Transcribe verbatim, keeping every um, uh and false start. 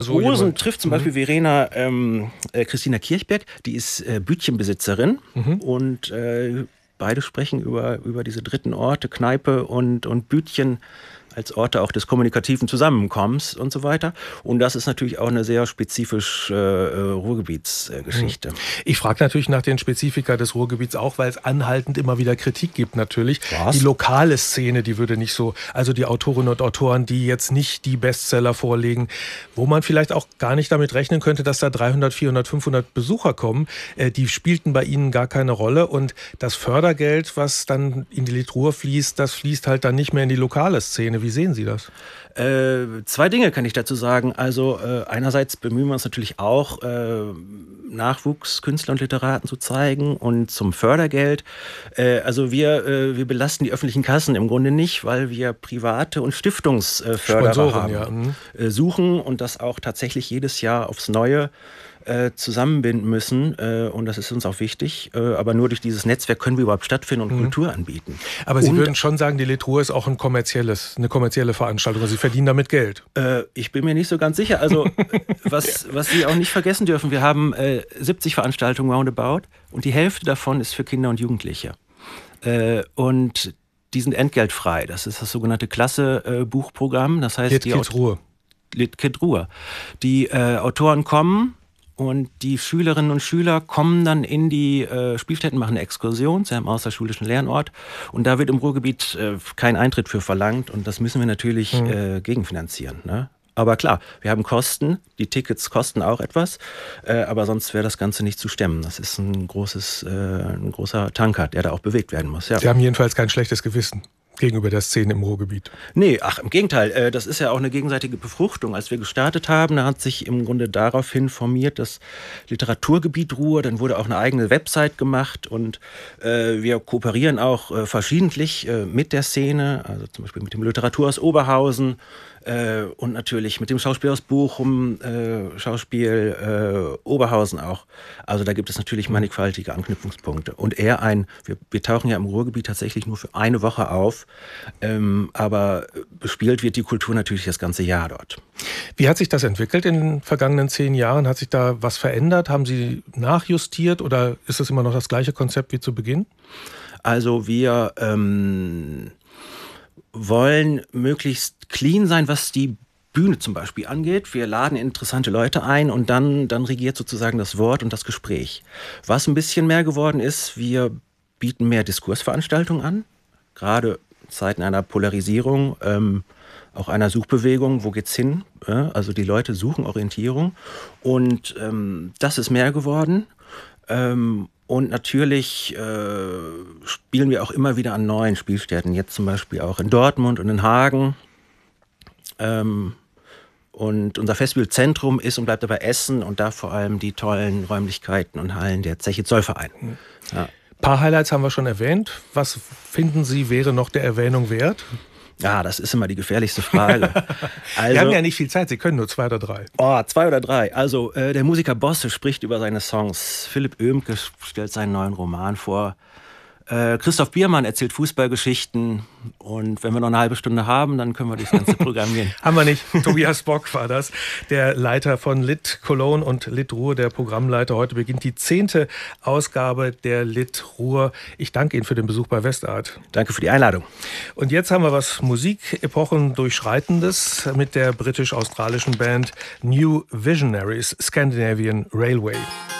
So Rosen jemand. trifft zum Mhm. Beispiel Verena ähm, äh, Christina Kirchberg, die ist äh, Bütchenbesitzerin Mhm. und äh, beide sprechen über, über diese dritten Orte, Kneipe und, und Bütchen als Orte auch des kommunikativen Zusammenkommens und so weiter. Und das ist natürlich auch eine sehr spezifisch äh, Ruhrgebietsgeschichte. Äh, ich frage natürlich nach den Spezifika des Ruhrgebiets auch, weil es anhaltend immer wieder Kritik gibt natürlich. Was? Die lokale Szene, die würde nicht so, also die Autorinnen und Autoren, die jetzt nicht die Bestseller vorlegen, wo man vielleicht auch gar nicht damit rechnen könnte, dass da dreihundert, vierhundert, fünfhundert Besucher kommen, äh, die spielten bei ihnen gar keine Rolle. Und das Fördergeld, was dann in die Literatur fließt, das fließt halt dann nicht mehr in die lokale Szene. Wie sehen Sie das? Äh, zwei Dinge kann ich dazu sagen. Also äh, einerseits bemühen wir uns natürlich auch, äh, Nachwuchskünstler und Literaten zu zeigen und zum Fördergeld. Äh, also wir, äh, wir belasten die öffentlichen Kassen im Grunde nicht, weil wir private und Stiftungsförderer Sponsoren, haben, ja. Mhm. äh, suchen und das auch tatsächlich jedes Jahr aufs Neue äh, zusammenbinden müssen. Äh, und das ist uns auch wichtig. Äh, aber nur durch dieses Netzwerk können wir überhaupt stattfinden und mhm. Kultur anbieten. Aber Sie und, würden schon sagen, die Literatur ist auch ein kommerzielles, eine kommerzielle Veranstaltung. Also Sie verdienen damit Geld. Äh, ich bin mir nicht so ganz sicher. Also was, was Sie auch nicht vergessen dürfen, wir haben äh, siebzig Veranstaltungen roundabout und die Hälfte davon ist für Kinder und Jugendliche. Äh, und die sind entgeltfrei. Das ist das sogenannte Klasse-Buchprogramm. Das heißt, Lit die Kids Ruhr. Lit Kid Ruhr. Die äh, Autoren kommen und die Schülerinnen und Schüler kommen dann in die äh, Spielstätten, machen eine Exkursion zu einem außerschulischen Lernort. Und da wird im Ruhrgebiet äh, kein Eintritt für verlangt. Und das müssen wir natürlich mhm. äh, gegenfinanzieren. Ne? Aber klar, wir haben Kosten. Die Tickets kosten auch etwas. Äh, aber sonst wäre das Ganze nicht zu stemmen. Das ist ein, großes, äh, ein großer Tanker, der da auch bewegt werden muss. Ja. Sie haben jedenfalls kein schlechtes Gewissen gegenüber der Szene im Ruhrgebiet. Nee, ach, im Gegenteil. Das ist ja auch eine gegenseitige Befruchtung. Als wir gestartet haben, da hat sich im Grunde daraufhin formiert das Literaturgebiet Ruhr. Dann wurde auch eine eigene Website gemacht und äh, wir kooperieren auch äh, verschiedentlich äh, mit der Szene, also zum Beispiel mit dem Literaturhaus Oberhausen äh, und natürlich mit dem Schauspiel aus Bochum, äh, Schauspiel äh, Oberhausen auch. Also da gibt es natürlich mannigfaltige Anknüpfungspunkte. Und eher ein, wir, wir tauchen ja im Ruhrgebiet tatsächlich nur für eine Woche auf, ähm, aber bespielt wird die Kultur natürlich das ganze Jahr dort. Wie hat sich das entwickelt in den vergangenen zehn Jahren? Hat sich da was verändert? Haben Sie nachjustiert oder ist es immer noch das gleiche Konzept wie zu Beginn? Also wir ähm, wollen möglichst clean sein, was die Bühne zum Beispiel angeht. Wir laden interessante Leute ein und dann, dann regiert sozusagen das Wort und das Gespräch. Was ein bisschen mehr geworden ist, wir bieten mehr Diskursveranstaltungen an, gerade in Zeiten einer Polarisierung, ähm, auch einer Suchbewegung, wo geht's hin? Ja, also die Leute suchen Orientierung und ähm, das ist mehr geworden. Ähm, und natürlich äh, spielen wir auch immer wieder an neuen Spielstätten, jetzt zum Beispiel auch in Dortmund und in Hagen. Ähm, und unser Festivalzentrum ist und bleibt dabei Essen und da vor allem die tollen Räumlichkeiten und Hallen der Zeche Zollverein. Ja. Ein paar Highlights haben wir schon erwähnt. Was finden Sie, wäre noch der Erwähnung wert? Ja, das ist immer die gefährlichste Frage. Also, wir haben ja nicht viel Zeit, Sie können nur zwei oder drei. Oh, zwei oder drei. Also äh, der Musiker Bosse spricht über seine Songs. Philipp Oehmke stellt seinen neuen Roman vor. Äh, Christoph Biermann erzählt Fußballgeschichten. Und wenn wir noch eine halbe Stunde haben, dann können wir das ganze Programm gehen. Haben wir nicht. Tobias Bock war das, der Leiter von Lit Cologne und Lit Ruhr, der Programmleiter. Heute beginnt die zehnte Ausgabe der Lit Ruhr. Ich danke Ihnen für den Besuch bei Westart. Danke für die Einladung. Und jetzt haben wir was Musikepochen durchschreitendes mit der britisch-australischen Band New Visionaries Scandinavian Railway.